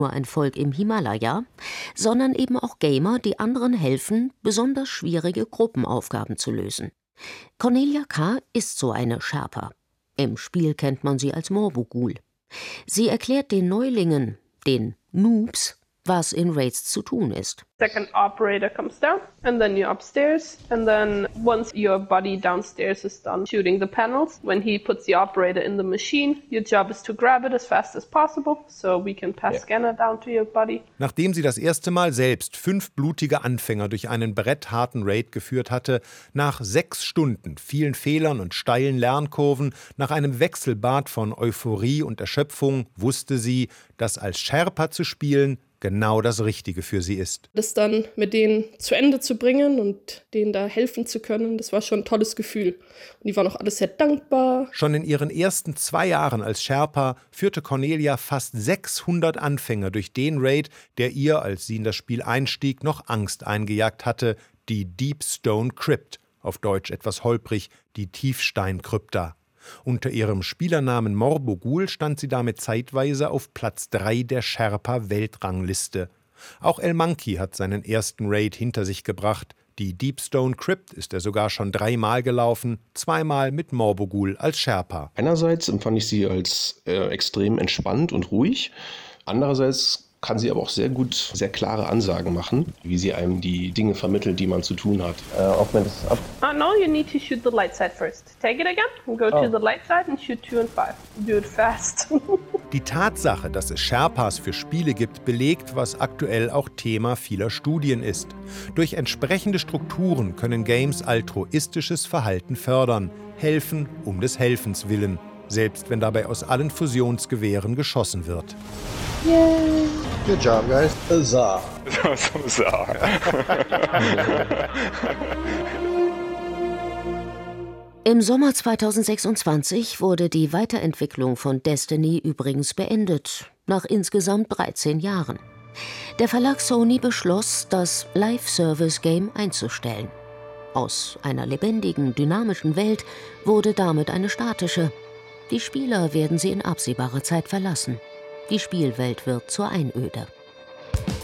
nur ein Volk im Himalaya, sondern eben auch Gamer, die anderen helfen, besonders schwierige Gruppenaufgaben zu lösen. Cornelia K. ist so eine Sherpa. Im Spiel kennt man sie als Morbogul. Sie erklärt den Neulingen, den Noobs, was in Raids zu tun ist. Second operator comes down and then you're upstairs, and then once your buddy downstairs is done shooting the panels, when he puts the operator in the machine, your job is to grab it as fast as possible so we can pass scanner down to your buddy. Nachdem sie das erste Mal selbst 5 blutige Anfänger durch einen brettharten Raid geführt hatte, nach 6 Stunden, vielen Fehlern und steilen Lernkurven, nach einem Wechselbad von Euphorie und Erschöpfung, wusste sie, dass als Sherpa zu spielen genau das Richtige für sie ist. Das dann mit denen zu Ende zu bringen und denen da helfen zu können, das war schon ein tolles Gefühl. Und die waren auch alle sehr dankbar. Schon in ihren ersten 2 Jahren als Sherpa führte Cornelia fast 600 Anfänger durch den Raid, der ihr, als sie in das Spiel einstieg, noch Angst eingejagt hatte, die Deep Stone Crypt, auf Deutsch etwas holprig, die Tiefsteinkrypta. Unter ihrem Spielernamen Morbogul stand sie damit zeitweise auf Platz 3 der Sherpa-Weltrangliste. Auch El Monkey hat seinen ersten Raid hinter sich gebracht. Die Deep Stone Crypt ist er sogar schon 3-mal gelaufen, 2-mal mit Morbogul als Sherpa. Einerseits empfand ich sie als extrem entspannt und ruhig. Andererseits kann sie aber auch sehr gut, sehr klare Ansagen machen, wie sie einem die Dinge vermittelt, die man zu tun hat. Open this up. No, you need to shoot the light side first. Take it again and go to the light side and shoot 2 and 5. Do it fast. Die Tatsache, dass es Sherpas für Spiele gibt, belegt, was aktuell auch Thema vieler Studien ist. Durch entsprechende Strukturen können Games altruistisches Verhalten fördern, helfen um des Helfens willen, selbst wenn dabei aus allen Fusionsgewehren geschossen wird. Yay! Good job, guys. Huzzah! Huzzah! Im Sommer 2026 wurde die Weiterentwicklung von Destiny übrigens beendet, nach insgesamt 13 Jahren. Der Verlag Sony beschloss, das Live-Service-Game einzustellen. Aus einer lebendigen, dynamischen Welt wurde damit eine statische. Die Spieler werden sie in absehbarer Zeit verlassen. Die Spielwelt wird zur Einöde.